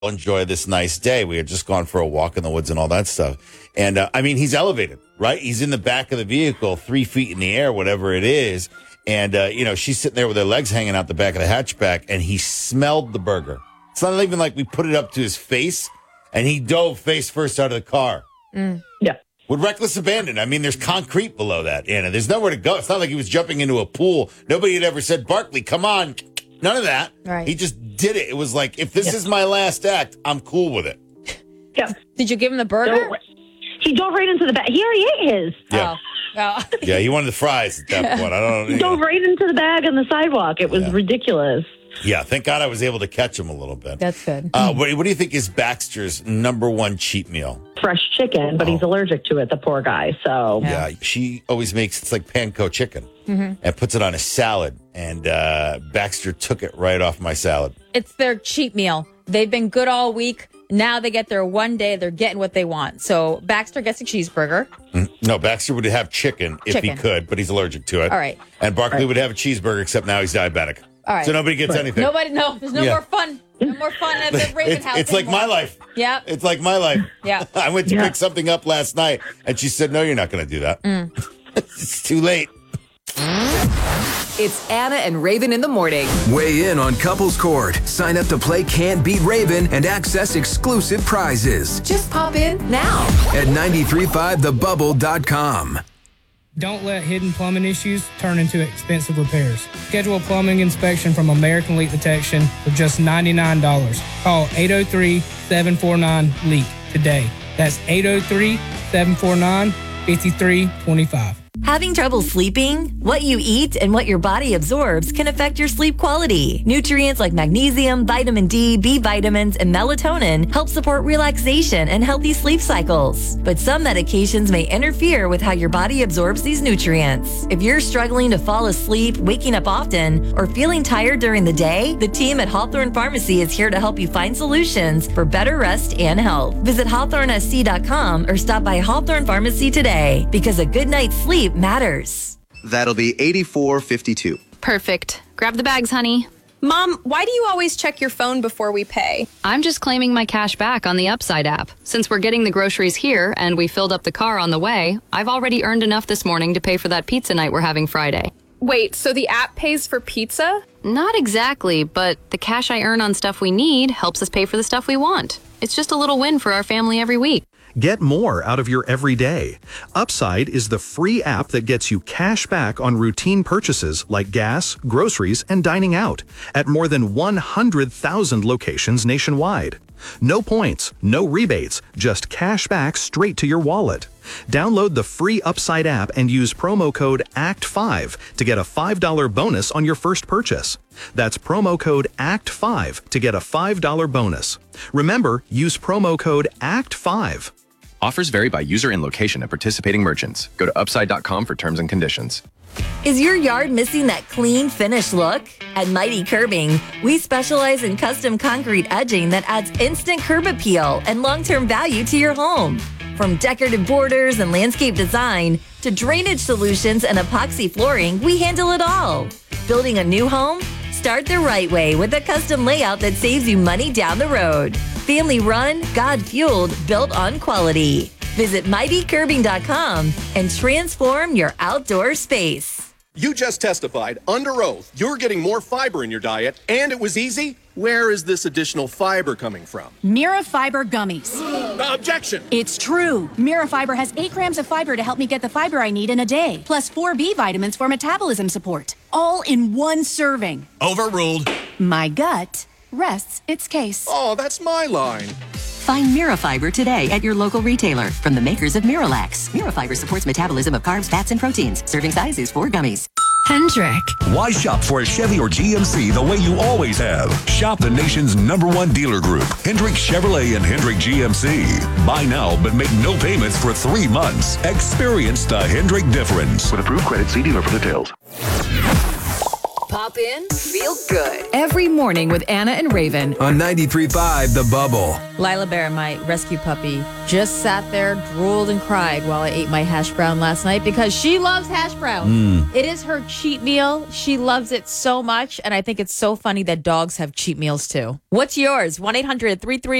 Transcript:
enjoy this nice day. We had just gone for a walk in the woods and all that stuff. And he's elevated, right? He's in the back of the vehicle, 3 feet in the air, whatever it is. And, she's sitting there with her legs hanging out the back of the hatchback, and he smelled the burger. It's not even like we put it up to his face, and he dove face first out of the car. Yeah. With reckless abandon. There's concrete below that, Anna. There's nowhere to go. It's not like he was jumping into a pool. Nobody had ever said, Barkley, come on. None of that. Right. He just did it. It was like, if this is my last act, I'm cool with it. Yeah. Did you give him the burger? He dove right into the bag. He already ate his. Yeah. Oh. Yeah, he wanted the fries at that point. I don't know. He dove right into the bag on the sidewalk. It was ridiculous. Yeah, thank God I was able to catch him a little bit. That's good. What do you think is Baxter's number one cheat meal? Fresh chicken, but he's allergic to it, the poor guy. So Yeah, she always makes, it's like panko chicken and puts it on a salad. And Baxter took it right off my salad. It's their cheat meal. They've been good all week. Now they get their one day. They're getting what they want. So Baxter gets a cheeseburger. No, Baxter would have chicken if he could, but he's allergic to it. All right. And Barkley would have a cheeseburger, except now he's diabetic. All right. So nobody gets anything. There's no more fun. No more fun at the Raven house. It's like my life. Yeah. It's like my life. Yeah. I went to pick something up last night, and she said, no, you're not going to do that. It's too late. It's Anna and Raven in the morning. Weigh in on Couples Court. Sign up to play Can't Beat Raven and access exclusive prizes Just pop in now. at 935thebubble.com. Don't let hidden plumbing issues turn into expensive repairs. Schedule a plumbing inspection from American Leak Detection for just $99. Call 803-749-LEAK today. That's 803-749-5325. Having trouble sleeping? What you eat and what your body absorbs can affect your sleep quality. Nutrients like magnesium, vitamin D, B vitamins, and melatonin help support relaxation and healthy sleep cycles. But some medications may interfere with how your body absorbs these nutrients. If you're struggling to fall asleep, waking up often, or feeling tired during the day, the team at Hawthorne Pharmacy is here to help you find solutions for better rest and health. Visit hawthornesc.com or stop by Hawthorne Pharmacy today, because a good night's sleep matters. That'll be $84.52. Perfect. Grab the bags, honey. Mom, why do you always check your phone before we pay? I'm just claiming my cash back on the Upside app. Since we're getting the groceries here and we filled up the car on the way, I've already earned enough this morning to pay for that pizza night we're having Friday. Wait, so the app pays for pizza? Not exactly, but the cash I earn on stuff we need helps us pay for the stuff we want. It's just a little win for our family every week. Get more out of your everyday. Upside is the free app that gets you cash back on routine purchases like gas, groceries, and dining out at more than 100,000 locations nationwide. No points, no rebates, just cash back straight to your wallet. Download the free Upside app and use promo code ACT5 to get a $5 bonus on your first purchase. That's promo code ACT5 to get a $5 bonus. Remember, use promo code ACT5. Offers vary by user and location at participating merchants. Go to upside.com for terms and conditions. Is your yard missing that clean, finished look? At Mighty Curbing, we specialize in custom concrete edging that adds instant curb appeal and long-term value to your home. From decorative borders and landscape design to drainage solutions and epoxy flooring, we handle it all. Building a new home? Start the right way with a custom layout that saves you money down the road. Family run, God fueled, built on quality. Visit mightycurbing.com and transform your outdoor space. You just testified under oath you're getting more fiber in your diet, and it was easy. Where is this additional fiber coming from? Mira Fiber Gummies. Objection! It's true. Mira Fiber has 8 grams of fiber to help me get the fiber I need in a day, plus 4 B vitamins for metabolism support. All in one serving. Overruled. My gut rests its case. Oh, that's my line. Find Mira Fiber today at your local retailer from the makers of Miralax. Mira Fiber supports metabolism of carbs, fats, and proteins. Serving size is 4 gummies. Hendrick. Why shop for a Chevy or GMC the way you always have? Shop the nation's #1 dealer group, Hendrick Chevrolet and Hendrick GMC. Buy now, but make no payments for 3 months. Experience the Hendrick difference. With approved credit, see dealer for details. Pop in, feel good. Every morning with Anna and Raven. On 93.5 The Bubble. Lila Bear, my rescue puppy, just sat there, drooled, and cried while I ate my hash brown last night because she loves hash browns. It is her cheat meal. She loves it so much, and I think it's so funny that dogs have cheat meals too. What's yours? 1-800-33